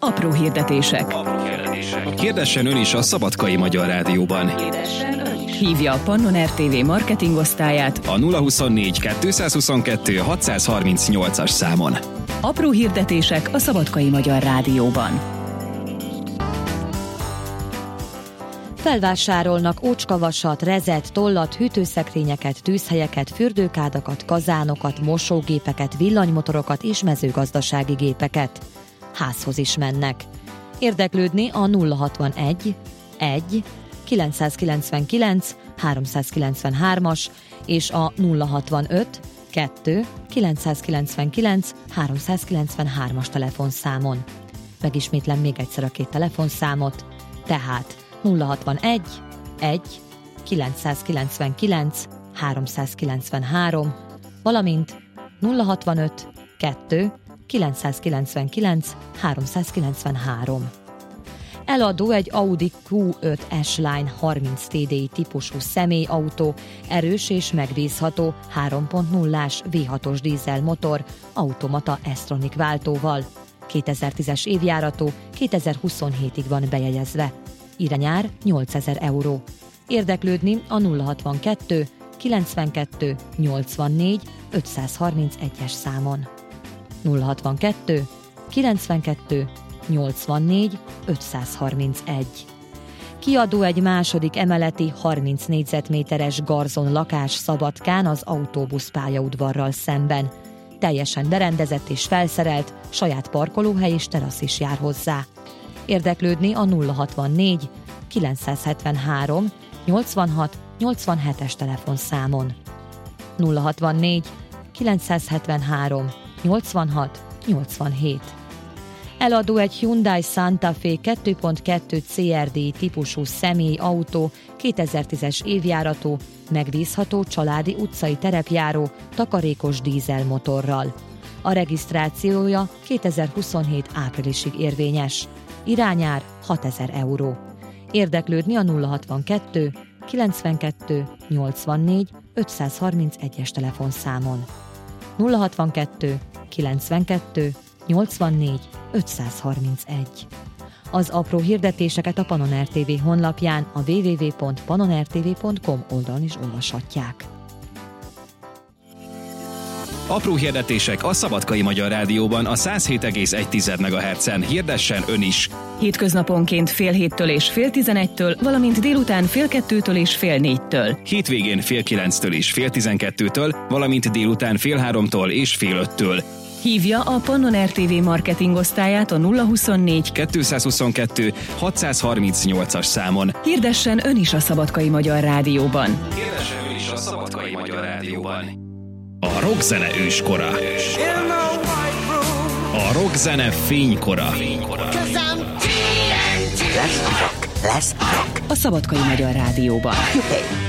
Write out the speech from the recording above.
Apró hirdetések. Hirdessen ön is a Szabadkai Magyar Rádióban. Hívja a Pannon RTV marketingosztályát A 024 222 638-as számon. Apró hirdetések a Szabadkai Magyar Rádióban. Felvásárolnak ócskavasat, rezet, tollat, hűtőszekrényeket, tűzhelyeket, fürdőkádakat, kazánokat, mosógépeket, villanymotorokat és mezőgazdasági gépeket. Házhoz is mennek. Érdeklődni a 061 1 999 393-as és a 065 2 999 393-as telefonszámon. Megismétlem még egyszer a két telefonszámot, tehát 061 1 999 393, valamint 065 2 999 393. Eladó egy Audi Q5 S-Line 30 TDI típusú személyautó, erős és megbízható 3.0-ás V6-os dízelmotor, automata S-Tronic váltóval. 2010-es évjáratú, 2027-ig van bejegyezve. Irányár 8000 euró. Érdeklődni a 062 92 84 531-es számon. 062 92 84 531. Kiadó egy második emeleti 30 négyzetméteres garzon lakás Szabadkán az autóbusz pályaudvarral szemben. Teljesen berendezett és felszerelt, saját parkolóhely és terasz is jár hozzá. Érdeklődni a 064 973 86 87-es telefonszámon. 064 973 86 87. Eladó egy Hyundai Santa Fe 2.2 CRD típusú személyautó, 2010-es évjáratú, megbízható családi utcai terepjáró, takarékos dízelmotorral. A regisztrációja 2027 áprilisig érvényes. Irányár 6000 euró. Érdeklődni a 062 92 84 531-es telefonszámon. 062 92 84 531. Az apró hirdetéseket a Pannon RTV honlapján, a www.pannonrtv.com oldalon is olvashatják. Apró hirdetések a Szabadkai Magyar Rádióban a 107,1 MHz-en. Hirdessen ön is! Hétköznaponként fél héttől és fél 11-től, valamint délután fél 2-től és fél 4-től. Hétvégén fél 9-től és fél 12-től, valamint délután fél 3-tól és fél 5-től. Hívja a Pannon RTV marketingosztályát a 024 222 638-as számon. Hirdessen ön is a Szabadkai Magyar Rádióban. Hirdessen ön is a Szabadkai Magyar Rádióban. A rockzene őskora. A rockzene fénykora. Lesz rock. A Szabadkai Magyar Rádióban.